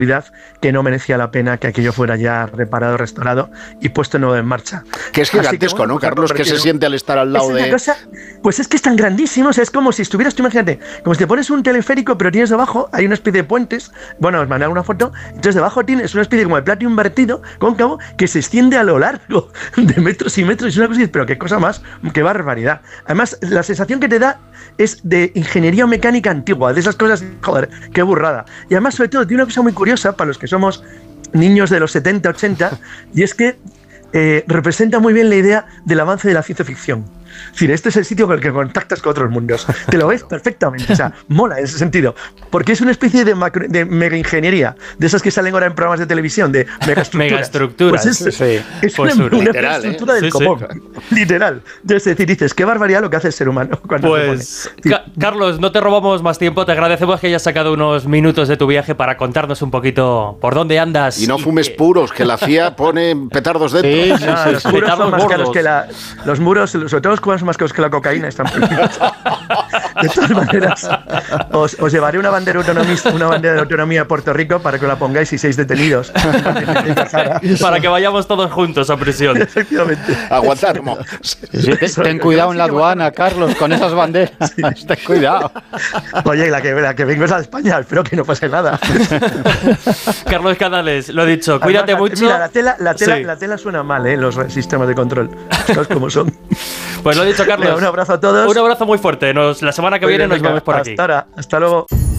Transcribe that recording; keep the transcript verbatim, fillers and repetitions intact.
que no merecía la pena que aquello fuera ya reparado, restaurado y puesto nuevo en marcha. Que es gigantesco, que, bueno, ¿no, Carlos? Que se siente al estar al lado es de... Cosa, pues es que es tan grandísimo, o sea, es como si estuvieras, tú imagínate, como si te pones un teleférico, pero tienes debajo, hay una especie de puentes, bueno, os mandaré una foto, entonces debajo tienes una especie como de plato invertido, cóncavo, que se extiende a lo largo de metros y metros, y es una cosa, pero qué cosa más, qué barbaridad. Además, la sensación que te da es de ingeniería mecánica antigua, de esas cosas, joder, qué burrada. Y además, sobre todo, tiene una cosa muy curiosa para los que somos niños de los setenta, ochenta, y es que eh, representa muy bien la idea del avance de la ciencia ficción. Es decir, este es el sitio con el que contactas con otros mundos. Te lo ves perfectamente, o sea, mola en ese sentido. Porque es una especie de, macro, de mega ingeniería, de esas que salen ahora en programas de televisión, de megaestructuras. Megaestructuras. Pues es, sí. es pues una, una literal, estructura ¿eh? del sí, copón. Sí. Literal. Es decir, dices, qué barbaridad lo que hace el ser humano cuando pues, se pone. Sí. Ca- Carlos, no te robamos más tiempo. Te agradecemos que hayas sacado unos minutos de tu viaje para contarnos un poquito por dónde andas. Y no y fumes que... puros, que la C I A pone petardos dentro. Sí, sí, no, sí, los sí, muros son más gordos. caros que la... Los muros, sobre todo los cubanos, son más caros que la cocaína. Están prohibidos. De todas maneras, os, os llevaré una bandera, una bandera de autonomía a Puerto Rico para que la pongáis y seis detenidos. Para que vayamos todos juntos a prisión. Efectivamente. Aguantar. Sí, ten, ten cuidado en la aduana, Carlos, con esas banderas. Sí. Ten cuidado. Oye, la que, la que vengo es a España, espero que no pase nada. Carlos Canales, lo dicho, cuídate Además, mucho. Mira, la tela, la tela, sí. la tela suena mal, ¿eh? Los sistemas de control. ¿Sabes cómo son? Pues lo dicho, Carlos. Venga, un abrazo a todos. Un abrazo muy fuerte. Nos, la semana que viene nos venga, vemos por aquí. Hasta ahora. Hasta luego.